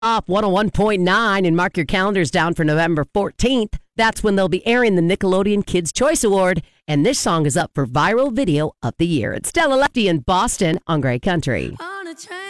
Off 101.9 and mark your calendars down for November 14th. That's when they'll be airing the Nickelodeon Kids' Choice Award, and this song is up for Viral Video of the Year. It's Stella Lefty in Boston on Great Country.